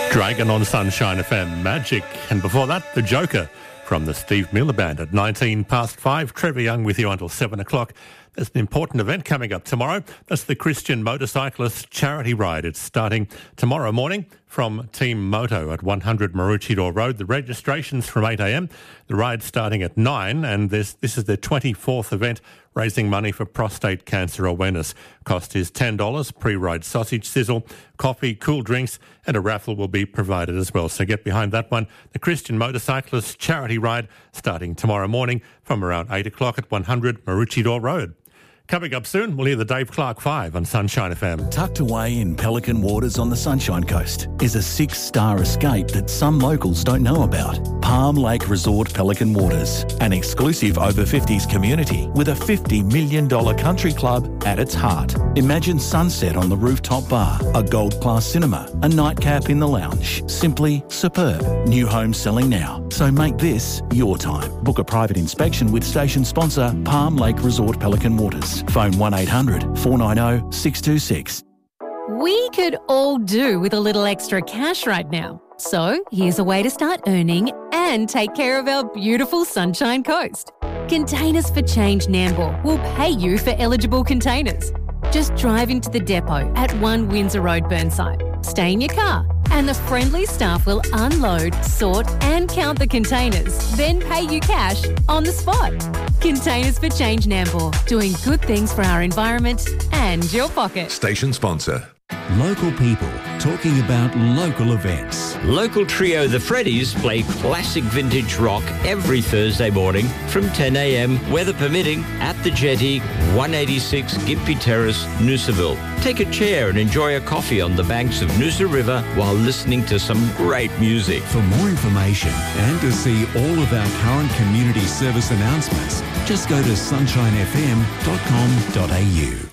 Dragon on Sunshine FM, Magic. And before that, The Joker from the Steve Miller Band at 5:19. Trevor Young with you until 7 o'clock. There's an important event coming up tomorrow. That's the Christian Motorcyclist Charity Ride. It's starting tomorrow morning from Team Moto at 100 Maroochydore Road. The registration's from 8 a.m. The ride's starting at 9, and this is their 24th event raising money for prostate cancer awareness. Cost is $10, pre-ride sausage sizzle, coffee, cool drinks, and a raffle will be provided as well. So get behind that one. The Christian Motorcyclist Charity Ride starting tomorrow morning from around 8 o'clock at 100 Maroochydore Road. Coming up soon, we'll hear the Dave Clark 5 on Sunshine FM. Tucked away in Pelican waters on the Sunshine Coast is a 6-star escape that some locals don't know about. Palm Lake Resort Pelican Waters, an exclusive over-50s community with a $50 million country club at its heart. Imagine sunset on the rooftop bar, a gold-class cinema, a nightcap in the lounge. Simply superb. New homes selling now, so make this your time. Book a private inspection with station sponsor Palm Lake Resort Pelican Waters. Phone 1800 490 626. We could all do with a little extra cash right now. So here's a way to start earning and take care of our beautiful Sunshine Coast. Containers for Change Nambour will pay you for eligible containers. Just drive into the depot at 1 Windsor Road, Burnside. Stay in your car and the friendly staff will unload, sort and count the containers, then pay you cash on the spot. Containers for Change Nambour, doing good things for our environment and your pocket. Station sponsor. Local people talking about local events. Local trio The Freddies play classic vintage rock every Thursday morning from 10 a.m, weather permitting, at the Jetty, 186 Gympie Terrace, Noosaville. Take a chair and enjoy a coffee on the banks of Noosa River while listening to some great music. For more information and to see all of our current community service announcements, just go to sunshinefm.com.au.